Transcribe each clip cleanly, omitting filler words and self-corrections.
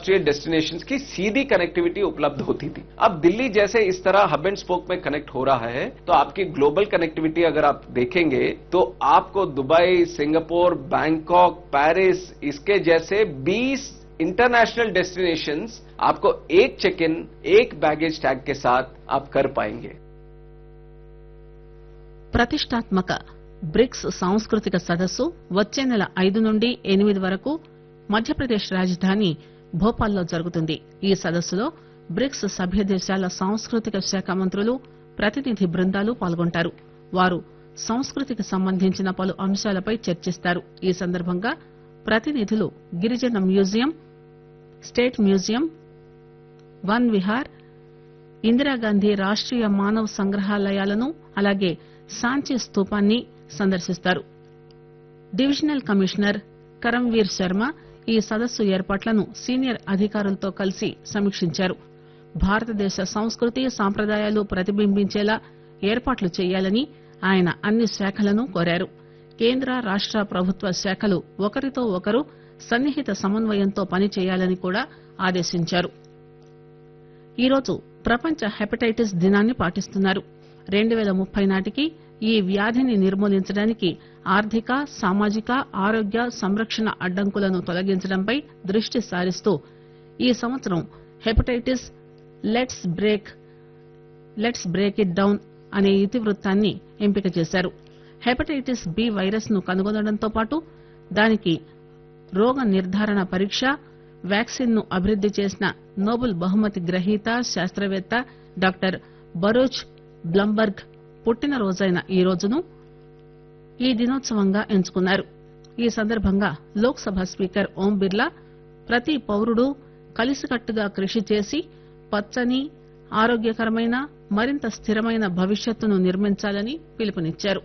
अंतर्राष्ट्रीय डेस्टिनेशंस की सीधी कनेक्टिविटी उपलब्ध होती थी। अब दिल्ली जैसे इस तरह हब एंड स्पोक में कनेक्ट हो रहा है तो आपकी ग्लोबल कनेक्टिविटी अगर आप देखेंगे तो आपको दुबई, सिंगापुर, बैंकॉक, पेरिस इसके जैसे 20 इंटरनेशनल डेस्टिनेशंस आपको एक चेक इन, एक बैगेज टैग के साथ आप कर पाएंगे। ప్రతిష్టాత్మక బ్రిక్స్ సాంస్కృతిక సదస్సు వచ్చే నెల 5 నుండి 8 వరకు మధ్యప్రదేశ్ రాజధాని భోపాల్లో జరుగుతుంది. ఈ సదస్సులో బ్రిక్స్ సభ్య దేశాల సాంస్కృతిక శాఖ మంత్రులు, ప్రతినిధి బృందాలు పాల్గొంటారు. వారు సంస్కృతికి సంబంధించిన పలు అంశాలపై చర్చిస్తారు. ఈ సందర్భంగా ప్రతినిధులు గిరిజన museum, state museum, one Vihar, Indira Gandhi Rashtriya మానవ సంగ్రహాలయాలను అలాగే సాంచి స్తూపాన్ని సందర్శిస్తారు. డివిజనల్ కమిషనర్ కరంవీర్ శర్మ ఈ సదస్సు ఏర్పాట్లను సీనియర్ అధికారులతో కలిసి సమీక్షించారు. భారతదేశ సంస్కృతి సాంప్రదాయాలు ప్రతిబింబించేలా ఏర్పాట్లు చేయాలని ఆయన అన్ని శాఖలను కోరారు. కేంద్ర రాష్ట ప్రభుత్వ శాఖలు ఒకరితో ఒకరు సన్నిహిత సమన్వయంతో పనిచేయాలని కూడా ఆదేశించారు. ఈరోజు ప్రపంచ హెపటైటిస్ దినాన్ని పాటిస్తున్నారు. 2030 నాటికి ఈ వ్యాధిని నిర్మూలించడానికి ఆర్థిక, సామాజిక, ఆరోగ్య సంరక్షణ అడ్డంకులను తొలగించడంపై దృష్టి సారిస్తూ ఈ సంవత్సరం hepatitis let's break it down అనే ఇతివృత్తాన్ని ఎంపిక చేశారు. హెపటైటిస్ బి వైరస్ ను కనుగొనడంతో పాటు దానికి రోగ నిర్ధారణ పరీక్ష, వ్యాక్సిన్ ను అభివృద్ది చేసిన నోబెల్ బహుమతి గ్రహీత శాస్త్రవేత్త డాక్టర్ బరూచ్ బ్లంబర్గ్ పుట్టినరోజైన ఈ రోజును ఈ దినోత్సవంగా ఎంచుకున్నారు. ఈ సందర్భంగా లోక్ సభ స్పీకర్ ఓం బిర్లా ప్రతి పౌరుడు కలిసికట్టుగా కృషి చేసి పచ్చని, ఆరోగ్యకరమైన, మరింత స్థిరమైన భవిష్యత్తును నిర్మించాలని పిలుపునిచ్చారు.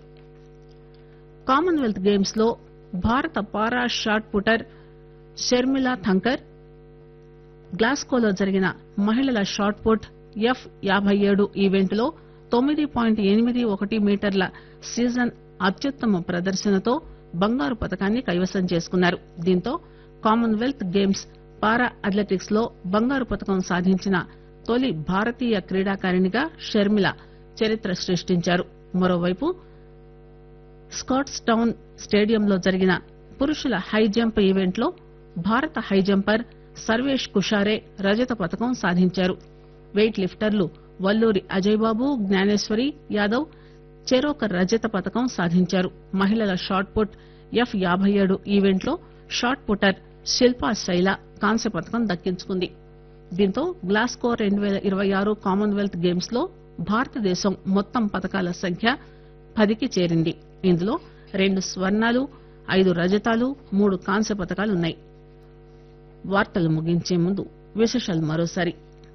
కామన్వెల్త్ గేమ్స్ లో భారత పారా షాట్ పుటర్ షర్మిలా థంకర్ గ్లాస్గోలో జరిగిన మహిళల షాట్ పుట్ F57 ఈవెంట్లో 9.81 మీటర్ల సీజన్ అత్యుత్తమ ప్రదర్శనతో బంగారు పతకాన్ని కైవసం చేసుకున్నారు. దీంతో కామన్వెల్త్ గేమ్స్ పారా అథ్లెటిక్స్ లో బంగారు పతకం సాధించిన తొలి భారతీయ క్రీడాకారిణిగా షర్మిల చరిత్ర సృష్టించారు. మరోవైపు స్కాట్స్ టౌన్ స్టేడియంలో జరిగిన పురుషుల హైజంప్ ఈవెంట్లో భారత హైజంపర్ సర్వేష్ కుషారే రజత పతకం సాధించారు. వెయిట్ లిఫ్టర్లు వల్లూరి అజయ్ బాబు, జ్ఞానేశ్వరి యాదవ్ చెరొక రజత పతకం సాధించారు. మహిళల షాట్ పుట్ F57 ఈవెంట్లో షాట్ పుటర్ శిల్పా శైల కాంస్య పతకం దక్కించుకుంది. దీంతో గ్లాస్గో 2026 కామన్వెల్త్ గేమ్స్ లో భారతదేశం మొత్తం పతకాల సంఖ్య 10కి చేరింది. ఇందులో 2 స్వర్ణాలు, 5 రజతాలు, 3 కాంస్య పతకాలున్నాయి. వార్తలు ముగించే ముందు విశేషాలు మరోసారి.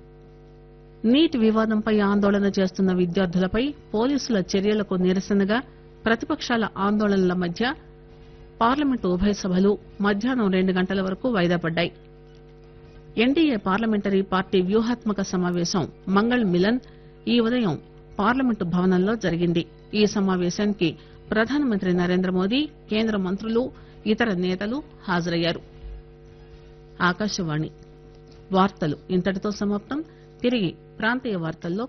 నీట్ వివాదంపై ఆందోళన చేస్తున్న విద్యార్థులపై పోలీసుల చర్యలకు నిరసనగా ప్రతిపక్షాల ఆందోళనల మధ్య పార్లమెంటు ఉభయ సభలు మధ్యాహ్నం 2 గంటల వరకు వాయిదా పడ్డాయి. ఎన్డీఏ పార్లమెంటరీ పార్టీ వ్యూహాత్మక సమావేశం మంగళ్ మిలన్ ఈ ఉదయం పార్లమెంటు భవనంలో జరిగింది. ఈ సమావేశానికి ప్రధానమంత్రి నరేంద్ర మోదీ, కేంద్ర మంత్రులు, ఇతర నేతలు హాజరయ్యారు. ఆకాశవాణి వార్తలు ఇంతటితో సమాప్తం. తిరిగి ప్రాంతీయ వార్తల్లో